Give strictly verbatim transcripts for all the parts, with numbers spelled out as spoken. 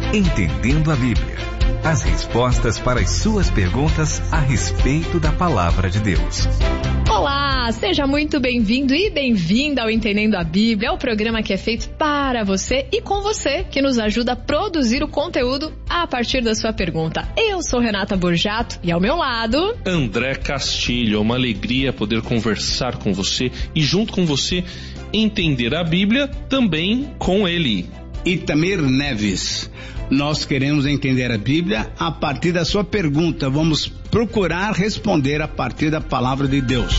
Entendendo a Bíblia. As respostas para as suas perguntas a respeito da Palavra de Deus. Olá, seja muito bem-vindo e bem-vinda ao Entendendo a Bíblia, o programa que é feito para você e com você, que nos ajuda a produzir o conteúdo a partir da sua pergunta. Eu sou Renata Borjato e ao meu lado... André Castilho. É uma alegria poder conversar com você e junto com você entender a Bíblia também com ele. Itamir Neves. Nós queremos entender a Bíblia a partir da sua pergunta. Vamos procurar responder a partir da palavra de Deus.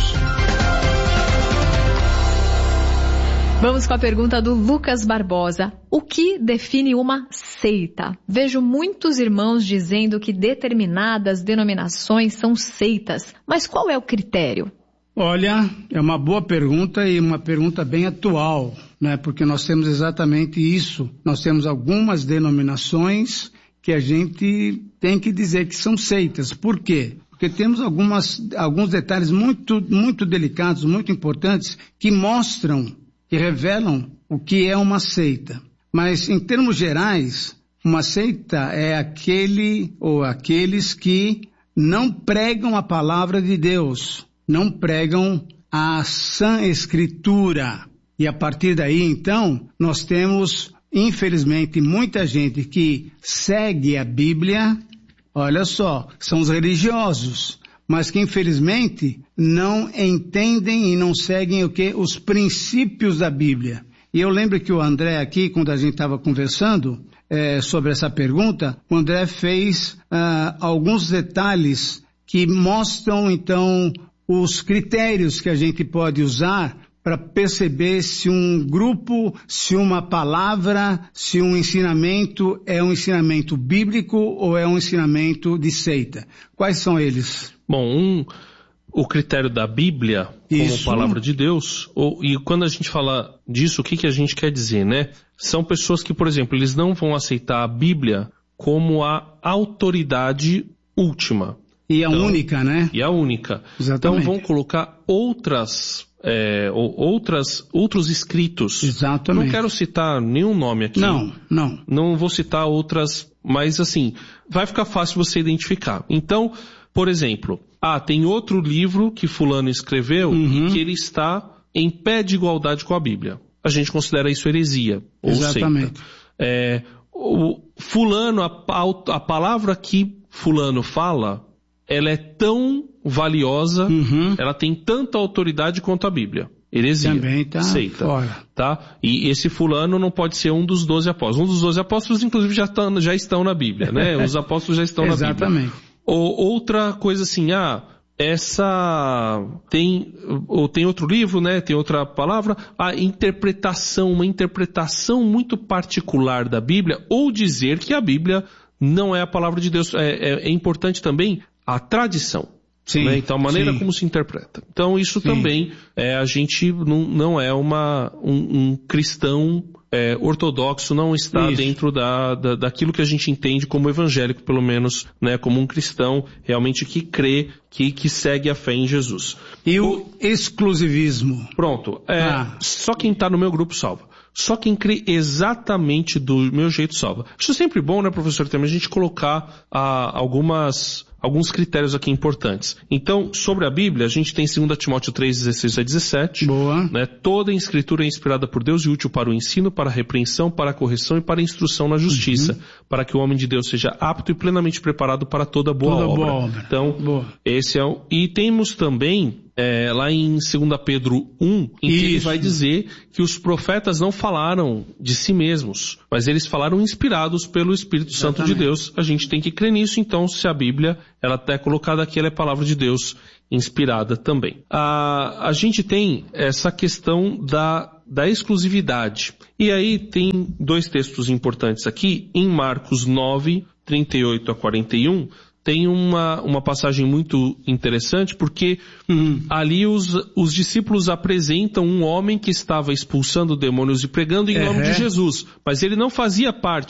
Vamos com a pergunta do Lucas Barbosa. O que define uma seita? Vejo muitos irmãos dizendo que determinadas denominações são seitas. Mas qual é o critério? Olha, é uma boa pergunta e uma pergunta bem atual, né? Porque nós temos exatamente isso. Nós temos algumas denominações que a gente tem que dizer que são seitas. Por quê? Porque temos algumas, alguns detalhes muito, muito delicados, muito importantes, que mostram, que revelam o que é uma seita. Mas, em termos gerais, uma seita é aquele ou aqueles que não pregam a palavra de Deus, não pregam a sã escritura. E a partir daí, então, nós temos, infelizmente, muita gente que segue a Bíblia, olha só, são os religiosos, mas que, infelizmente, não entendem e não seguem o que? Os princípios da Bíblia. E eu lembro que o André aqui, quando a gente estava conversando é, sobre essa pergunta, o André fez ah, alguns detalhes que mostram, então, os critérios que a gente pode usar para perceber se um grupo, se uma palavra, se um ensinamento é um ensinamento bíblico ou é um ensinamento de seita. Quais são eles? Bom, um, o critério da Bíblia como Isso. palavra de Deus, ou, e quando a gente fala disso, o que, que a gente quer dizer, né? São pessoas que, por exemplo, eles não vão aceitar a Bíblia como a autoridade última. E a então, única, né? E a única. Exatamente. Então vão colocar outras, é, outras, outros escritos. Exatamente. Não quero citar nenhum nome aqui. Não, não. Não vou citar outras, mas assim, vai ficar fácil você identificar. Então, por exemplo, ah, tem outro livro que fulano escreveu Uhum. e que ele está em pé de igualdade com a Bíblia. A gente considera isso heresia. Ou Exatamente. seita. É, o fulano, a, a, a palavra que fulano fala, ela é tão valiosa, uhum. ela tem tanta autoridade quanto a Bíblia. Heresia. Também tá seita, fora. Tá? E esse fulano não pode ser um dos doze apóstolos. Um dos doze apóstolos, inclusive, já, tá, já estão na Bíblia, né? Os apóstolos já estão na Bíblia. Exatamente. Ou outra coisa assim, ah, essa tem, ou tem outro livro, né? Tem outra palavra, a interpretação, uma interpretação muito particular da Bíblia, ou dizer que a Bíblia não é a palavra de Deus. É, é, é importante também a tradição. Sim, né? Então, a maneira sim. como se interpreta. Então, isso Sim. também, é, a gente não, não é uma, um, um cristão é, ortodoxo, não está isso. dentro da, da, daquilo que a gente entende como evangélico, pelo menos, né? Como um cristão realmente que crê, que, que segue a fé em Jesus. E o, o exclusivismo? Pronto. É, ah. Só quem está no meu grupo salva. Só quem crê exatamente do meu jeito salva. Acho sempre bom, né, professor, também a gente colocar ah, algumas... alguns critérios aqui importantes. Então, sobre a Bíblia, a gente tem dois Timóteo três, dezesseis a dezessete. Boa. Né? Toda a escritura é inspirada por Deus e útil para o ensino, para a repreensão, para a correção e para a instrução na justiça, uhum. para que o homem de Deus seja apto e plenamente preparado para toda boa toda obra. Boa obra. Então, boa. esse é o... E temos também... É, lá em dois Pedro um, em que ele vai dizer que os profetas não falaram de si mesmos, mas eles falaram inspirados pelo Espírito Exatamente. Santo de Deus. A gente tem que crer nisso, então, se a Bíblia, ela está colocada aqui, ela é palavra de Deus inspirada também. A, a gente tem essa questão da, da exclusividade. E aí tem dois textos importantes aqui, em Marcos nove, trinta e oito a quarenta e um, tem uma, uma passagem muito interessante, porque hum, ali os, os discípulos apresentam um homem que estava expulsando demônios e pregando em uhum. nome de Jesus, mas ele não fazia parte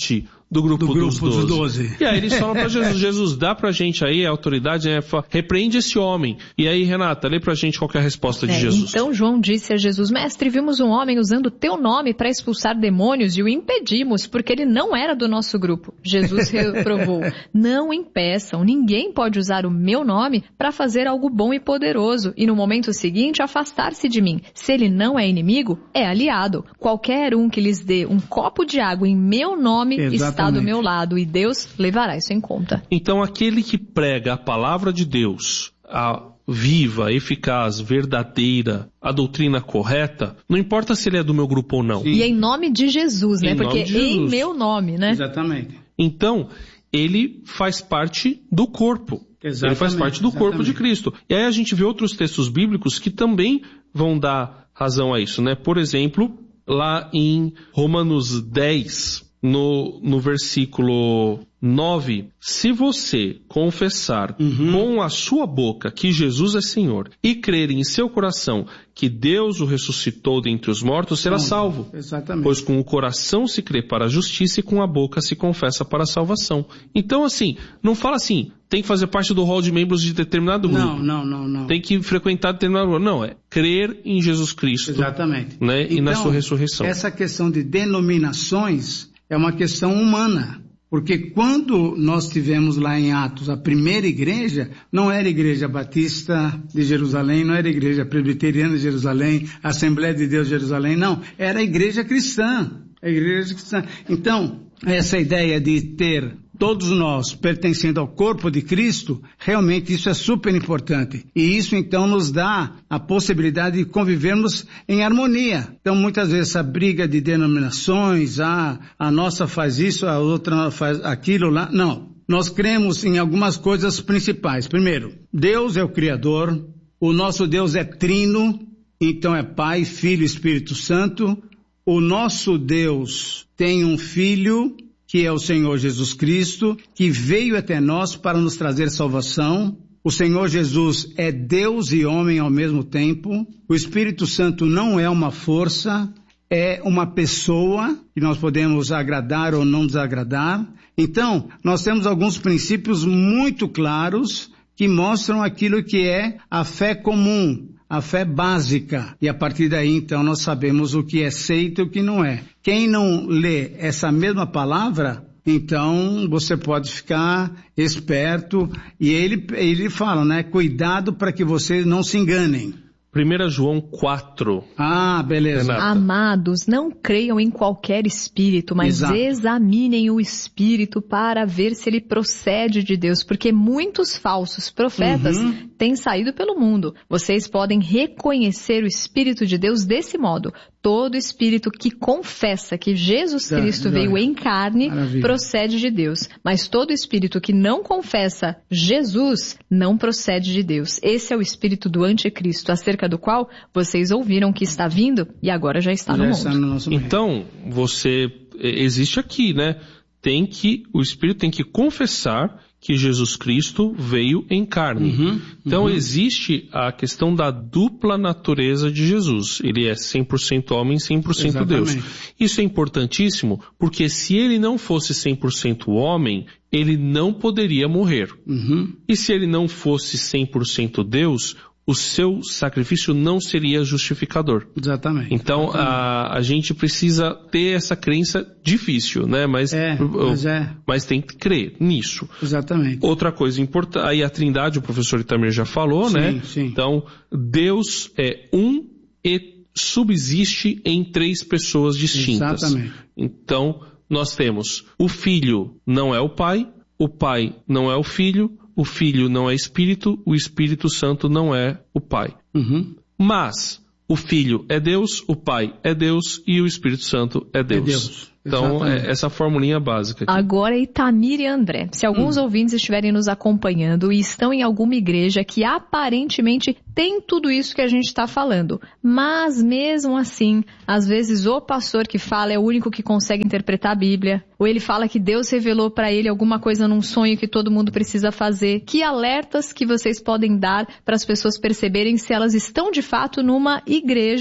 do grupo, do grupo dos, doze. dos doze. E aí eles falam para Jesus, Jesus, dá pra gente aí a autoridade, né? Repreende esse homem. E aí, Renata, lê pra gente qual que é a resposta de é, Jesus. Então João disse a Jesus, mestre, vimos um homem usando teu nome para expulsar demônios e o impedimos, porque ele não era do nosso grupo. Jesus reprovou, não impeçam, ninguém pode usar o meu nome para fazer algo bom e poderoso, e no momento seguinte afastar-se de mim. Se ele não é inimigo, é aliado. Qualquer um que lhes dê um copo de água em meu nome Exatamente. Está do meu lado, e Deus levará isso em conta. Então aquele que prega a palavra de Deus, a viva, eficaz, verdadeira, a doutrina correta, não importa se ele é do meu grupo ou não. Sim. E em nome de Jesus, né? Em Porque em meu nome, né? Exatamente. Então, ele faz parte do corpo. Exatamente. Ele faz parte do Exatamente. Corpo de Cristo. E aí a gente vê outros textos bíblicos que também vão dar razão a isso, né? Por exemplo, lá em Romanos dez, no, no versículo nove, se você confessar uhum. com a sua boca que Jesus é Senhor e crer em seu coração que Deus o ressuscitou dentre os mortos, será Pronto. Salvo. Exatamente. Pois com o coração se crê para a justiça e com a boca se confessa para a salvação. Então, assim, não fala assim, tem que fazer parte do hall de membros de determinado grupo. Não, não, não, não. Tem que frequentar determinado grupo. Não, é crer em Jesus Cristo. Exatamente. Né, então, e na sua ressurreição. Essa questão de denominações é uma questão humana. Porque quando nós tivemos lá em Atos a primeira igreja, não era a Igreja Batista de Jerusalém, não era a Igreja Presbiteriana de Jerusalém, a Assembleia de Deus de Jerusalém, não, era a Igreja Cristã, a Igreja Cristã. Então, essa ideia de ter todos nós pertencendo ao corpo de Cristo, realmente isso é super importante. E isso então nos dá a possibilidade de convivermos em harmonia. Então muitas vezes essa briga de denominações, ah, a nossa faz isso, a outra faz aquilo lá, não. Nós cremos em algumas coisas principais. Primeiro, Deus é o Criador, o nosso Deus é trino, então é Pai, Filho e Espírito Santo. O nosso Deus tem um Filho, que é o Senhor Jesus Cristo, que veio até nós para nos trazer salvação. O Senhor Jesus é Deus e homem ao mesmo tempo. O Espírito Santo não é uma força, é uma pessoa que nós podemos agradar ou não desagradar. Então, nós temos alguns princípios muito claros que mostram aquilo que é a fé comum, a fé básica. E a partir daí, então, nós sabemos o que é seita e o que não é. Quem não lê essa mesma palavra, então você pode ficar esperto. E ele, ele fala, né? Cuidado para que vocês não se enganem. primeiro João quatro. Ah, beleza. Renata. Amados, não creiam em qualquer espírito, mas Exato. Examinem o espírito para ver se ele procede de Deus, porque muitos falsos profetas uhum. têm saído pelo mundo. Vocês podem reconhecer o Espírito de Deus desse modo. Todo espírito que confessa que Jesus Cristo já, já. veio em carne Maravilha. Procede de Deus. Mas todo espírito que não confessa Jesus não procede de Deus. Esse é o espírito do anticristo, acerca do qual vocês ouviram que está vindo e agora já está já no está mundo. No nosso então, você existe aqui, né? Tem que, o espírito tem que confessar que Jesus Cristo veio em carne. Uhum, então uhum. existe a questão da dupla natureza de Jesus. Ele é cem por cento homem, cem por cento Deus. Isso é importantíssimo porque se ele não fosse cem por cento homem, ele não poderia morrer. Uhum. E se ele não fosse cem por cento Deus, o seu sacrifício não seria justificador. Exatamente. Então, Exatamente. A, a gente precisa ter essa crença difícil, né? Mas, é, mas, é. mas tem que crer nisso. Exatamente. Outra coisa importante, aí a Trindade, o professor Itamir já falou, sim, né? Sim. Então, Deus é um e subsiste em três pessoas distintas. Exatamente. Então, nós temos o Filho não é o Pai, o Pai não é o Filho, o Filho não é Espírito, o Espírito Santo não é o Pai. Uhum. Mas o Filho é Deus, o Pai é Deus e o Espírito Santo é Deus. É Deus. Então, é essa formulinha básica aqui. Agora, Itamir e André, se alguns hum. ouvintes estiverem nos acompanhando e estão em alguma igreja que aparentemente tem tudo isso que a gente está falando, mas mesmo assim, às vezes o pastor que fala é o único que consegue interpretar a Bíblia, ou ele fala que Deus revelou para ele alguma coisa num sonho que todo mundo precisa fazer. Que alertas que vocês podem dar para as pessoas perceberem se elas estão de fato numa igreja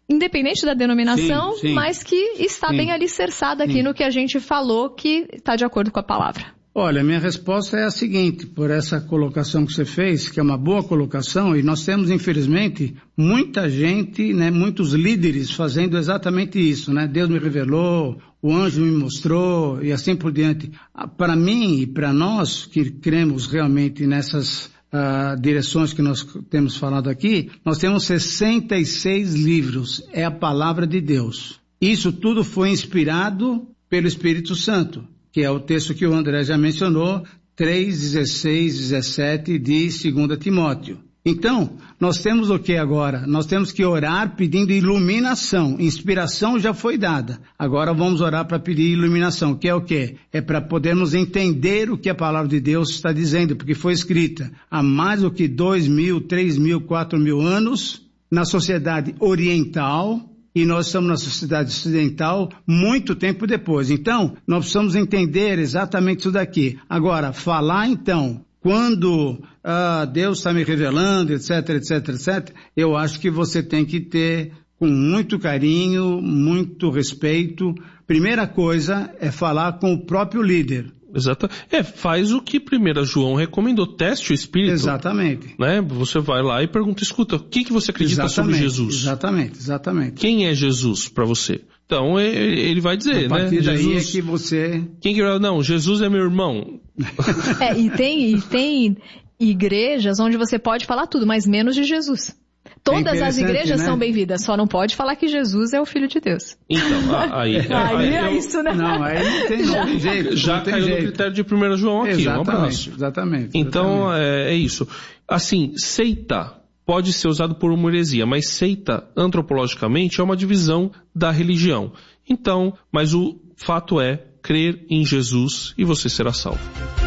independente da denominação, sim, sim. mas que está sim. bem alicerçada aqui sim. no que a gente falou, que está de acordo com a palavra. Olha, minha resposta é a seguinte, por essa colocação que você fez, que é uma boa colocação, e nós temos, infelizmente, muita gente, né, muitos líderes fazendo exatamente isso, né? Deus me revelou, o anjo me mostrou, e assim por diante. Para mim e para nós, que cremos realmente nessas uh, direções que nós temos falado aqui, nós temos sessenta e seis livros, é a palavra de Deus. Isso tudo foi inspirado pelo Espírito Santo, que é o texto que o André já mencionou, três, dezesseis, dezessete de Segunda Timóteo. Então, nós temos o que agora? Nós temos que orar pedindo iluminação. Inspiração já foi dada. Agora vamos orar para pedir iluminação, que é o quê? É para podermos entender o que a palavra de Deus está dizendo, porque foi escrita há mais do que dois mil, três mil, quatro mil anos, na sociedade oriental, e nós estamos na sociedade ocidental muito tempo depois. Então, nós precisamos entender exatamente isso daqui. Agora, falar então, quando ah, Deus está me revelando, etc, etc, etcétera, eu acho que você tem que ter com muito carinho, muito respeito. Primeira coisa é falar com o próprio líder. Exato. É, faz o que primeiro João recomendou, teste o Espírito. Exatamente. Né? Você vai lá e pergunta, escuta, o que, que você acredita exatamente, sobre Jesus? Exatamente, exatamente. Quem é Jesus para você? Então, ele vai dizer, a partir né? daí Jesus, é que você... Quem que... Não, Jesus é meu irmão. É, e tem, e tem igrejas onde você pode falar tudo, mas menos de Jesus. Todas é as igrejas né? são bem-vindas, só não pode falar que Jesus é o Filho de Deus. Então, aí... aí, aí é eu, isso, né? Não, aí não tem, não tem jeito. Já não tem caiu jeito. no critério de primeiro João aqui, exatamente, um abraço. Exatamente. Então, exatamente. É, é isso. Assim, seita pode ser usado por uma heresia, mas seita, antropologicamente, é uma divisão da religião. Então, mas o fato é crer em Jesus e você será salvo.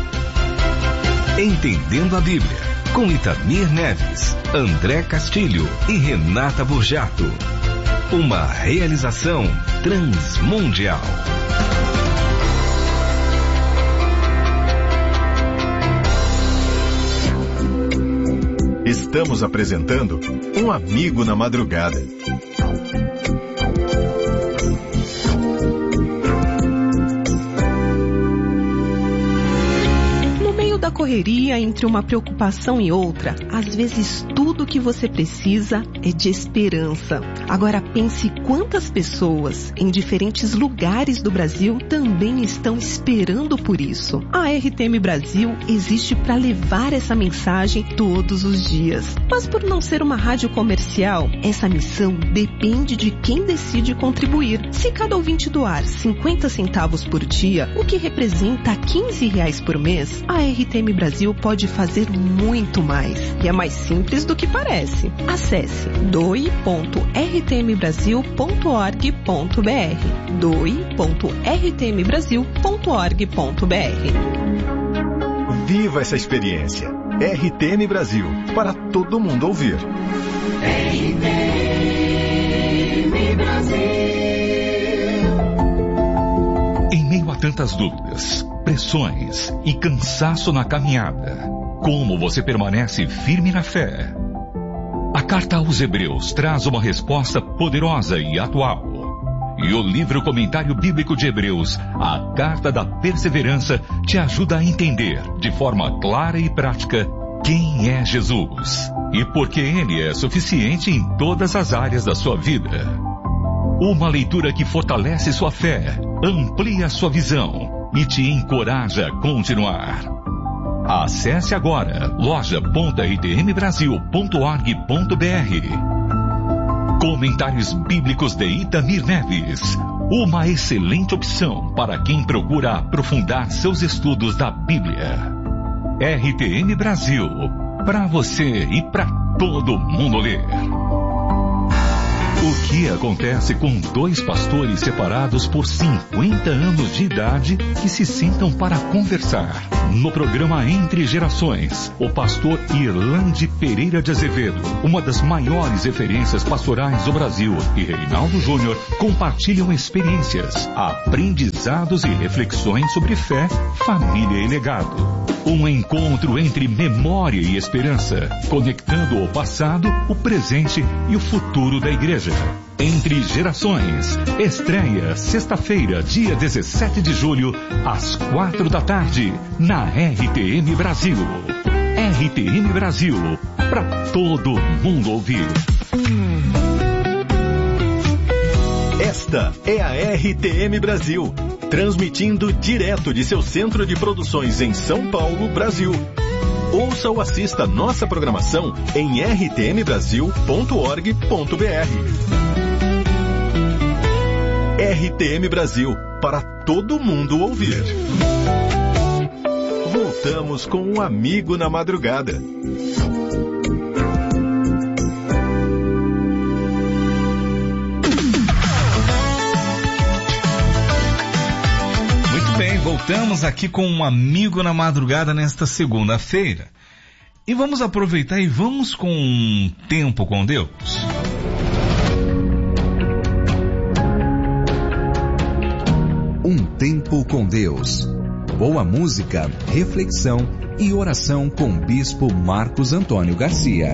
Entendendo a Bíblia, com Itamir Neves, André Castilho e Renata Burjato. Uma realização transmundial. Estamos apresentando Um Amigo na Madrugada. Da correria entre uma preocupação e outra, às vezes tudo que você precisa é de esperança. Agora pense quantas pessoas em diferentes lugares do Brasil também estão esperando por isso. A R T M Brasil existe para levar essa mensagem todos os dias. Mas por não ser uma rádio comercial, essa missão depende de quem decide contribuir. Se cada ouvinte doar cinquenta centavos por dia, o que representa quinze reais por mês, a R T M Brasil pode fazer muito mais. E é mais simples do que parece. Acesse doe ponto r t m brasil ponto org ponto b r doe ponto r t m brasil ponto org ponto b r. Viva essa experiência. R T M Brasil, para todo mundo ouvir. R T M Brasil. Em meio a tantas dúvidas, pressões e cansaço na caminhada, como você permanece firme na fé? A carta aos Hebreus traz uma resposta poderosa e atual. E o livro Comentário Bíblico de Hebreus, a Carta da Perseverança, te ajuda a entender, de forma clara e prática, quem é Jesus e por que Ele é suficiente em todas as áreas da sua vida. Uma leitura que fortalece sua fé, amplia sua visão e te encoraja a continuar. Acesse agora loja ponto r t m brasil ponto org ponto b r. Comentários Bíblicos de Itamir Neves. Uma excelente opção para quem procura aprofundar seus estudos da Bíblia. R T M Brasil. Para você e para todo mundo ler. O que acontece com dois pastores separados por cinquenta anos de idade que se sentam para conversar? No programa Entre Gerações, o pastor Irlande Pereira de Azevedo, uma das maiores referências pastorais do Brasil, e Reinaldo Júnior compartilham experiências, aprendizados e reflexões sobre fé, família e legado. Um encontro entre memória e esperança, conectando o passado, o presente e o futuro da igreja. Entre Gerações. Estreia sexta-feira, dia dezessete de julho, às quatro da tarde, na R T M Brasil. R T M Brasil, para todo mundo ouvir. Esta é a R T M Brasil, transmitindo direto de seu centro de produções em São Paulo, Brasil. Ouça ou assista nossa programação em r t m brasil ponto org ponto b r. R T M Brasil, para todo mundo ouvir. Voltamos com um amigo na madrugada. Bem, voltamos aqui com um amigo na madrugada nesta segunda-feira. E vamos aproveitar e vamos com um tempo com Deus. Um tempo com Deus. Boa música, reflexão e oração com o Bispo Marcos Antônio Garcia.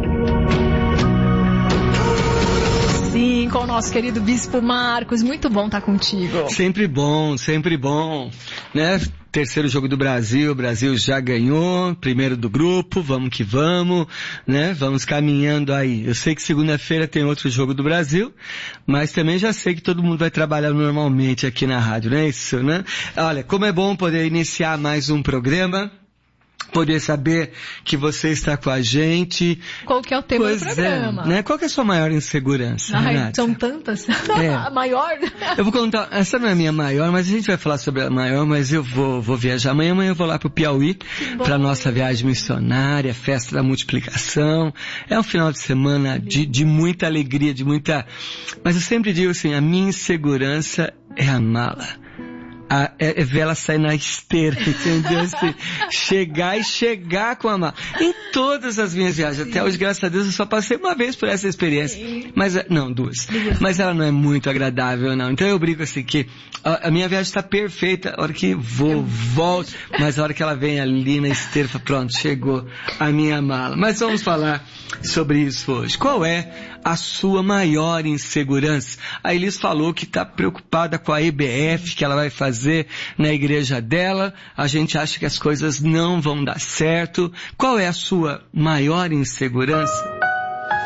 Sim, com o nosso querido Bispo Marcos, muito bom estar contigo. Sempre bom, sempre bom, né? Terceiro jogo do Brasil, o Brasil já ganhou, primeiro do grupo, vamos que vamos, né? Vamos caminhando aí. Eu sei que segunda-feira tem outro jogo do Brasil, mas também já sei que todo mundo vai trabalhar normalmente aqui na rádio, não é isso, né? Olha, como é bom poder iniciar mais um programa, poder saber que você está com a gente. Qual que é o tema pois do programa? É, né? Qual que é a sua maior insegurança, Ai, Renata? são tantas. É. A maior? Eu vou contar, essa não é a minha maior, mas a gente vai falar sobre a maior, mas eu vou, vou viajar amanhã, amanhã eu vou lá pro Piauí, pra nossa viagem missionária, festa da multiplicação. É um final de semana de, de muita alegria, de muita... Mas eu sempre digo assim, a minha insegurança é a mala. A, é, é ver ela sair na esteira, entendeu? Assim, chegar e chegar com a mala. Em todas as minhas viagens, Sim. até hoje, graças a Deus, eu só passei uma vez por essa experiência. Sim. Mas, não, duas. duas. Mas ela não é muito agradável, não. Então eu brinco assim que a, a minha viagem está perfeita, a hora que vou, volto, mas a hora que ela vem ali na esteira, pronto, chegou a minha mala. Mas vamos falar sobre isso hoje. Qual é a sua maior insegurança? A Elis falou que está preocupada com a E B F, que ela vai fazer na igreja dela. A gente acha que as coisas não vão dar certo. Qual é a sua maior insegurança?